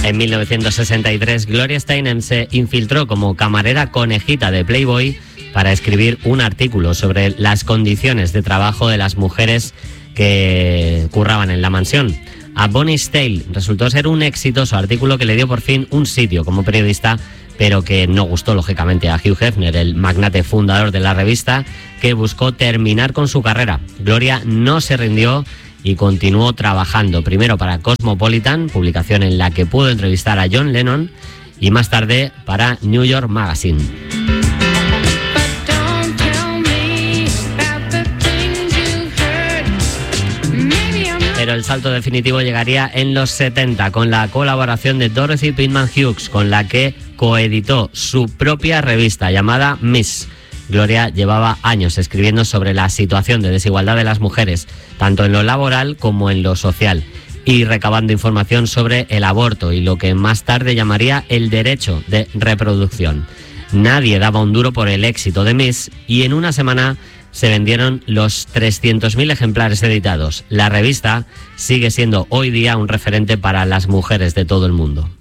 En 1963, Gloria Steinem se infiltró como camarera conejita de Playboy para escribir un artículo sobre las condiciones de trabajo de las mujeres que curraban en la mansión. A Bonnie's Tale resultó ser un exitoso artículo que le dio por fin un sitio como periodista, pero que no gustó lógicamente a Hugh Hefner, el magnate fundador de la revista, que buscó terminar con su carrera. Gloria no se rindió y continuó trabajando, primero para Cosmopolitan, publicación en la que pudo entrevistar a John Lennon, y más tarde para New York Magazine. Pero el salto definitivo llegaría en los 70 con la colaboración de Dorothy Pitman Hughes, con la que coeditó su propia revista llamada Miss. Gloria llevaba años escribiendo sobre la situación de desigualdad de las mujeres, tanto en lo laboral como en lo social, y recabando información sobre el aborto y lo que más tarde llamaría el derecho de reproducción. Nadie daba un duro por el éxito de Miss y en una semana se vendieron los 300.000 ejemplares editados. La revista sigue siendo hoy día un referente para las mujeres de todo el mundo.